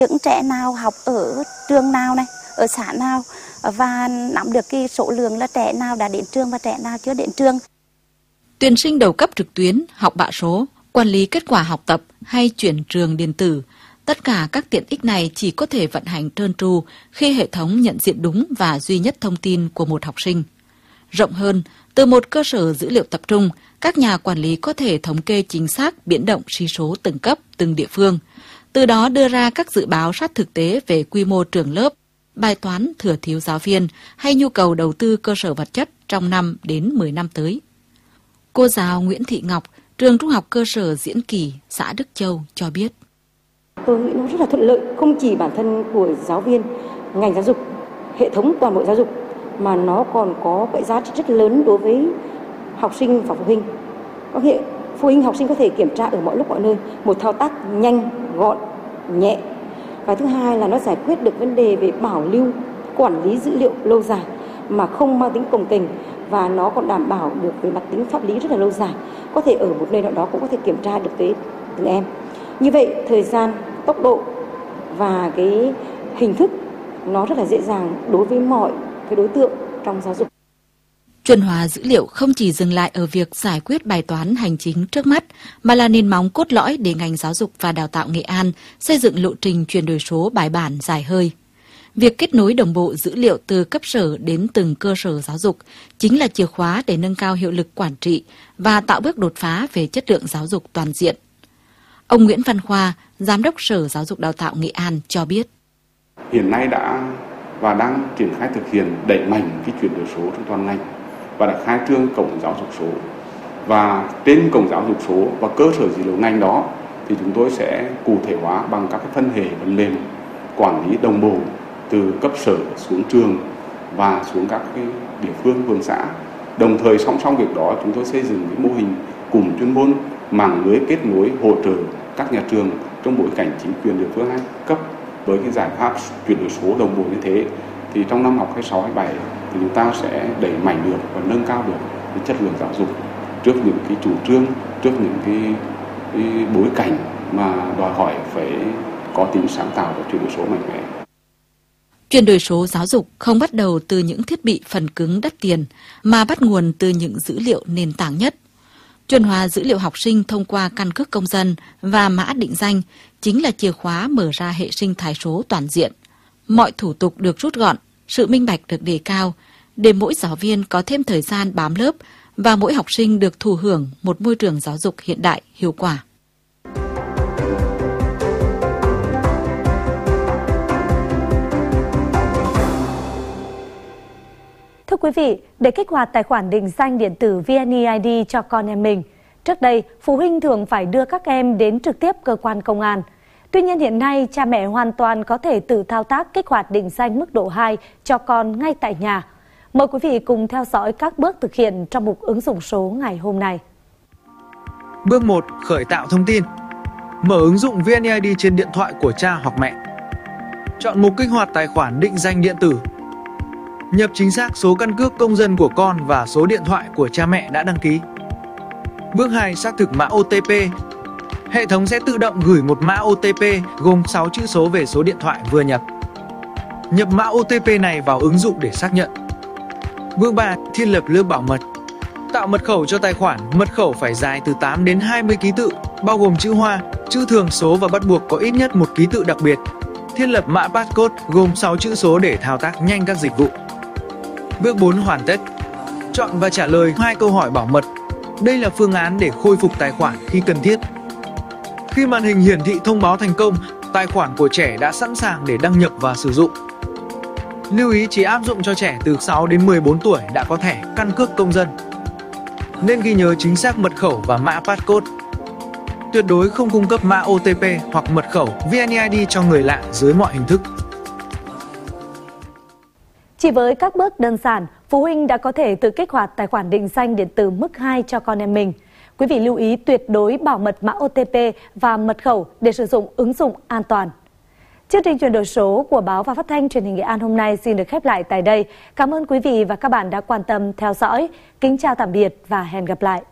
Những trẻ nào học ở trường nào này, ở xã nào và nắm được cái số lượng là trẻ nào đã đến trường và trẻ nào chưa đến trường. Tuyển sinh đầu cấp trực tuyến, học bạ số, quản lý kết quả học tập hay chuyển trường điện tử, tất cả các tiện ích này chỉ có thể vận hành trơn tru khi hệ thống nhận diện đúng và duy nhất thông tin của một học sinh. Rộng hơn, từ một cơ sở dữ liệu tập trung, các nhà quản lý có thể thống kê chính xác biến động sĩ số từng cấp, từng địa phương, từ đó đưa ra các dự báo sát thực tế về quy mô trường lớp, bài toán thừa thiếu giáo viên hay nhu cầu đầu tư cơ sở vật chất trong 5 đến 10 năm tới. Cô giáo Nguyễn Thị Ngọc, trường Trung học cơ sở Diễn Kỳ, xã Đức Châu cho biết. Tôi nghĩ nó rất là thuận lợi, không chỉ bản thân của giáo viên, ngành giáo dục, hệ thống toàn bộ giáo dục, mà nó còn có cái giá trị rất lớn đối với học sinh và phụ huynh. Có nghĩa phụ huynh học sinh có thể kiểm tra ở mọi lúc mọi nơi, một thao tác nhanh, gọn, nhẹ. Và thứ hai là nó giải quyết được vấn đề về bảo lưu, quản lý dữ liệu lâu dài mà không mang tính cồng kềnh, và nó còn đảm bảo được về mặt tính pháp lý rất là lâu dài. Có thể ở một nơi nào đó cũng có thể kiểm tra được tới từng em. Như vậy thời gian, tốc độ và cái hình thức nó rất là dễ dàng đối với mọi cái đối tượng trong giáo dục. Chuẩn hóa dữ liệu không chỉ dừng lại ở việc giải quyết bài toán hành chính trước mắt, mà là nền móng cốt lõi để ngành giáo dục và đào tạo Nghệ An xây dựng lộ trình chuyển đổi số bài bản dài hơi. Việc kết nối đồng bộ dữ liệu từ cấp sở đến từng cơ sở giáo dục chính là chìa khóa để nâng cao hiệu lực quản trị và tạo bước đột phá về chất lượng giáo dục toàn diện. Ông Nguyễn Văn Khoa, Giám đốc Sở Giáo dục Đào tạo Nghệ An cho biết. Hiện nay đã và đang triển khai thực hiện đẩy mạnh cái chuyển đổi số trong toàn ngành và đã khai trương cổng giáo dục số. Và trên cổng giáo dục số và cơ sở dữ liệu ngành đó thì chúng tôi sẽ cụ thể hóa bằng các cái phân hệ phần mềm quản lý đồng bộ từ cấp sở xuống trường và xuống các cái địa phương, phường xã. Đồng thời song song việc đó, chúng tôi xây dựng cái mô hình cụm chuyên môn mạng lưới kết nối hỗ trợ các nhà trường trong bối cảnh chính quyền địa phương hai cấp. Với cái giải pháp chuyển đổi số đồng bộ như thế thì trong năm học 26-27 thì chúng ta sẽ đẩy mạnh được và nâng cao được cái chất lượng giáo dục trước những cái chủ trương, trước những cái bối cảnh mà đòi hỏi phải có tính sáng tạo và chuyển đổi số mạnh mẽ. Chuyển đổi số giáo dục không bắt đầu từ những thiết bị phần cứng đắt tiền, mà bắt nguồn từ những dữ liệu nền tảng nhất. Chuẩn hóa dữ liệu học sinh thông qua căn cước công dân và mã định danh chính là chìa khóa mở ra hệ sinh thái số toàn diện. Mọi thủ tục được rút gọn, sự minh bạch được đề cao, để mỗi giáo viên có thêm thời gian bám lớp và mỗi học sinh được thụ hưởng một môi trường giáo dục hiện đại, hiệu quả. Thưa quý vị, để kích hoạt tài khoản định danh điện tử VNeID cho con em mình, trước đây phụ huynh thường phải đưa các em đến trực tiếp cơ quan công an. Tuy nhiên hiện nay, cha mẹ hoàn toàn có thể tự thao tác kích hoạt định danh mức độ 2 cho con ngay tại nhà. Mời quý vị cùng theo dõi các bước thực hiện trong mục ứng dụng số ngày hôm nay. Bước 1. Khởi tạo thông tin. Mở ứng dụng VNeID trên điện thoại của cha hoặc mẹ. Chọn mục kích hoạt tài khoản định danh điện tử. Nhập chính xác số căn cước công dân của con và số điện thoại của cha mẹ đã đăng ký. Bước 2. Xác thực mã OTP. Hệ thống sẽ tự động gửi một mã OTP gồm 6 chữ số về số điện thoại vừa nhập. Nhập mã OTP này vào ứng dụng để xác nhận. Bước 3. Thiết lập lớp bảo mật. Tạo mật khẩu cho tài khoản. Mật khẩu phải dài từ 8 đến 20 ký tự, bao gồm chữ hoa, chữ thường số và bắt buộc có ít nhất một ký tự đặc biệt. Thiết lập mã passcode gồm 6 chữ số để thao tác nhanh các dịch vụ. Bước 4. Hoàn tất. Chọn và trả lời 2 câu hỏi bảo mật. Đây là phương án để khôi phục tài khoản khi cần thiết. Khi màn hình hiển thị thông báo thành công, tài khoản của trẻ đã sẵn sàng để đăng nhập và sử dụng. Lưu ý chỉ áp dụng cho trẻ từ 6 đến 14 tuổi đã có thẻ căn cước công dân. Nên ghi nhớ chính xác mật khẩu và mã passcode. Tuyệt đối không cung cấp mã OTP hoặc mật khẩu VNeID cho người lạ dưới mọi hình thức. Chỉ với các bước đơn giản, phụ huynh đã có thể tự kích hoạt tài khoản định danh điện tử mức 2 cho con em mình. Quý vị lưu ý tuyệt đối bảo mật mã OTP và mật khẩu để sử dụng ứng dụng an toàn. Chương trình chuyển đổi số của Báo và Phát thanh Truyền hình Nghệ An hôm nay xin được khép lại tại đây. Cảm ơn quý vị và các bạn đã quan tâm theo dõi. Kính chào tạm biệt và hẹn gặp lại.